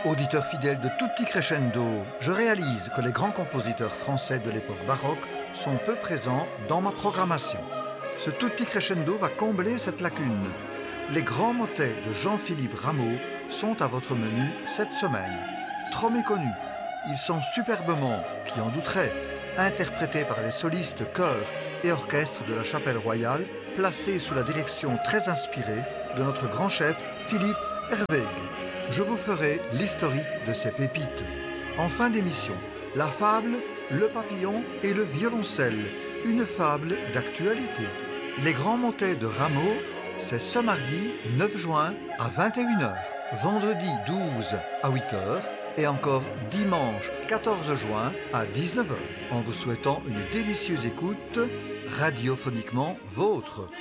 Auditeur fidèle de Tutti Crescendo, je réalise que les grands compositeurs français de l'époque baroque sont peu présents dans ma programmation. Ce Tutti Crescendo va combler cette lacune. Les grands motets de Jean-Philippe Rameau sont à votre menu cette semaine. Trop méconnus, ils sont superbement, qui en douterait, interprétés par les solistes chœurs et orchestres de la Chapelle Royale, placés sous la direction très inspirée de notre grand chef Philippe Herweg. Je vous ferai l'historique de ces pépites. En fin d'émission, la fable, le papillon et le violoncelle, une fable d'actualité. Les grands motets de Rameau, c'est ce mardi 9 juin à 21h, vendredi 12 à 8h et encore dimanche 14 juin à 19h. En vous souhaitant une délicieuse écoute, radiophoniquement vôtre.